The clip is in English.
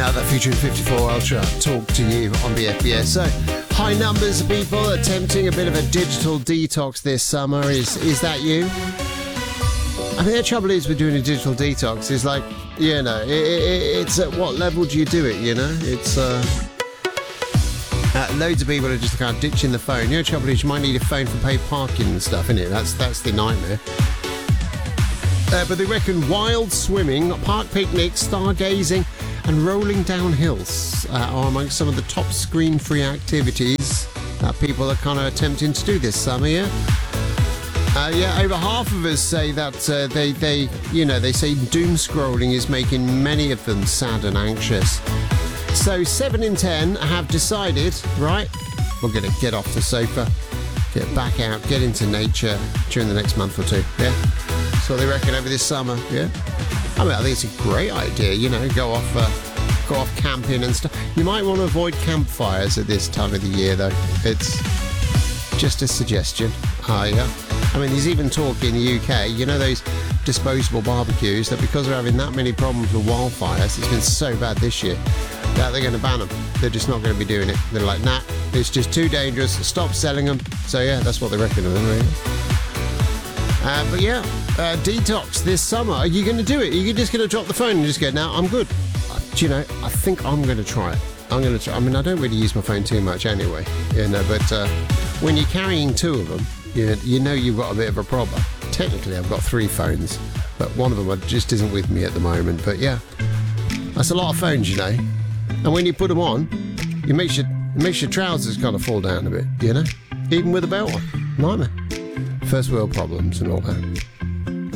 Another featuring 54 Ultra talk to you on the FBS. So, high numbers of people attempting a bit of a digital detox this summer. Is that you? I mean, the trouble is with doing a digital detox is like, you know, it's at what level do you do it, you know? It's, loads of people are just kind of ditching the phone. The trouble is you might need a phone for paid parking and stuff, innit? That's the nightmare. But they reckon wild swimming, park picnics, stargazing and rolling down hills are amongst some of the top screen-free activities that people are kind of attempting to do this summer, yeah? Over half of us say that they say doom scrolling is making many of them sad and anxious. So 7 in 10 have decided, right, we're going to get off the sofa, get back out, get into nature during the next month or two, yeah? So they reckon over this summer, yeah? I mean, I think it's a great idea, you know, go off camping and stuff. You might want to avoid campfires at this time of the year, though. It's just a suggestion. Yeah. I mean, there's even talk in the UK, you know, those disposable barbecues, that because they're having that many problems with wildfires, it's been so bad this year, that they're going to ban them. They're just not going to be doing it. They're like, nah, it's just too dangerous. Stop selling them. So, yeah, that's what they reckon of them, really. Detox this summer. Are you going to do it? Are you just going to drop the phone and just go, no, I'm good? Do you know, I think I'm going to try it. I'm going to try. I mean, I don't really use my phone too much anyway, you know, but when you're carrying two of them, you know you've got a bit of a problem. Technically, I've got 3 phones, but one of them just isn't with me at the moment. But yeah, that's a lot of phones, you know. And when you put them on, it makes your trousers kind of fall down a bit, you know, even with a belt on. Nightmare. First world problems and all that.